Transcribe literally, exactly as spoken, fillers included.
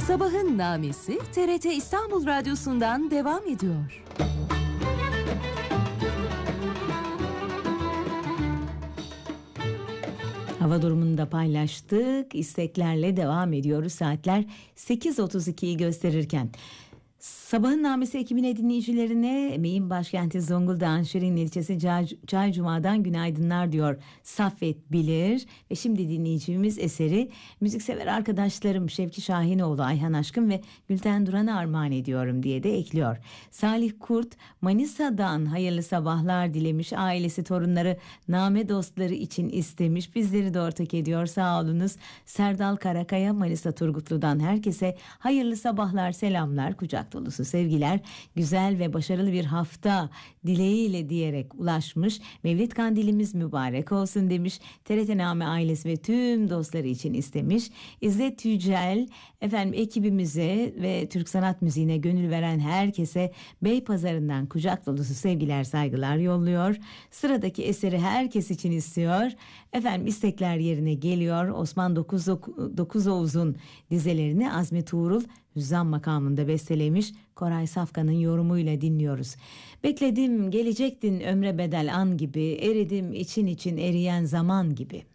Sabahın Namesi T R T İstanbul Radyosu'ndan devam ediyor. Hava durumunu da paylaştık. İsteklerle devam ediyoruz. Saatler sekiz otuz ikiyi gösterirken. Sabahın Namesi ekibine, dinleyicilerine emeğin başkenti Zonguldak'ın Şirin ilçesi Çaycuma'dan günaydınlar diyor Saffet Bilir. Ve şimdi dinleyicimiz eseri müziksever arkadaşlarım Şevki Şahinoğlu, Ayhan Aşkın ve Gülten Duran'a armağan ediyorum diye de ekliyor. Salih Kurt Manisa'dan hayırlı sabahlar dilemiş. Ailesi, torunları, name dostları için istemiş. Bizleri de ortak ediyor, sağ olunuz. Serdal Karakaya Manisa Turgutlu'dan herkese hayırlı sabahlar, selamlar, kucak dolusu sevgiler, güzel ve başarılı bir hafta dileğiyle diyerek ulaşmış. Mevlid kandilimiz mübarek olsun demiş. T R T Name ailesi ve tüm dostları için istemiş. İzzet Yücel efendim ekibimize ve Türk sanat müziğine gönül veren herkese Beypazarı'ndan kucak dolusu sevgiler, saygılar yolluyor. Sıradaki eseri herkes için istiyor. Efendim istekler yerine geliyor. Osman Dokuzoğuz'un dizelerini Azmi Tuğrul Hüzzam makamında bestelemiş. Koray Safkan'ın yorumuyla dinliyoruz. Bekledim gelecektin ömre bedel an gibi, eridim için için eriyen zaman gibi.